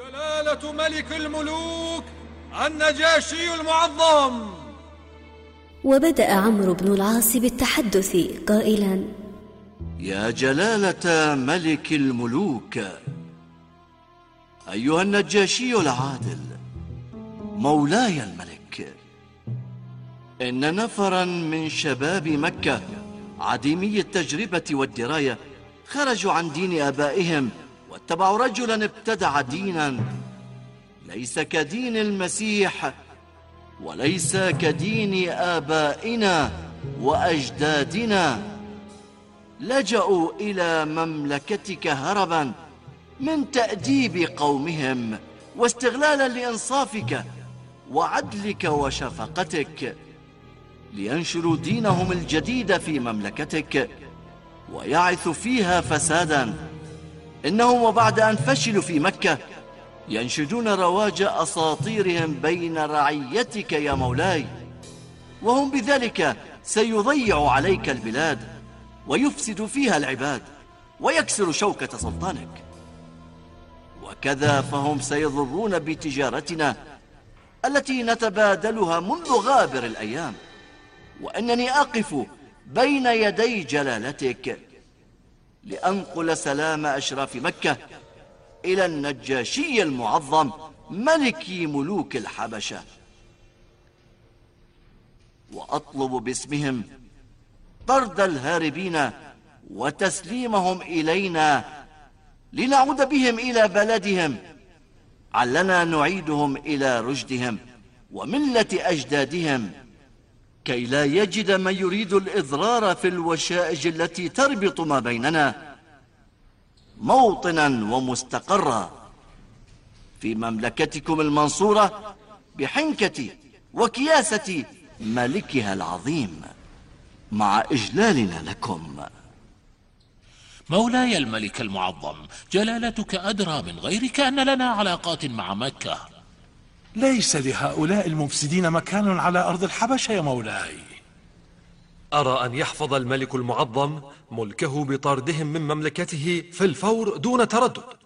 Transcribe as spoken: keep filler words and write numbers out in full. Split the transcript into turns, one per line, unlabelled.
جلالة ملك الملوك النجاشي المعظم.
وبدأ عمرو بن العاص بالتحدث قائلا:
يا جلالة ملك الملوك، أيها النجاشي العادل، مولاي الملك، إن نفرا من شباب مكة عديمي التجربة والدراية خرجوا عن دين آبائهم واتبعوا رجلا ابتدع دينا ليس كدين المسيح وليس كدين آبائنا وأجدادنا. لجأوا إلى مملكتك هربا من تأديب قومهم واستغلالا لإنصافك وعدلك وشفقتك، لينشروا دينهم الجديد في مملكتك ويعثوا فيها فسادا. إنهم وبعد أن فشلوا في مكة ينشدون رواج أساطيرهم بين رعيتك يا مولاي، وهم بذلك سيضيع عليك البلاد ويفسد فيها العباد ويكسر شوكة سلطانك. وكذا فهم سيضرون بتجارتنا التي نتبادلها منذ غابر الأيام. وأنني أقف بين يدي جلالتك لأنقل سلام أشراف مكة إلى النجاشي المعظم ملك ملوك الحبشة، وأطلب باسمهم طرد الهاربين وتسليمهم إلينا لنعود بهم إلى بلدهم، علنا نعيدهم إلى رشدهم وملة أجدادهم، كي لا يجد من يريد الإضرار في الوشائج التي تربط ما بيننا موطنا ومستقرا في مملكتكم المنصورة بحنكة وكياسة ملكها العظيم، مع إجلالنا لكم.
مولاي الملك المعظم، جلالتك أدرى من غيرك أن لنا علاقات مع مكة.
ليس لهؤلاء المفسدين مكان على أرض الحبشة يا مولاي.
أرى أن يحفظ الملك المعظم ملكه بطردهم من مملكته في الفور دون تردد.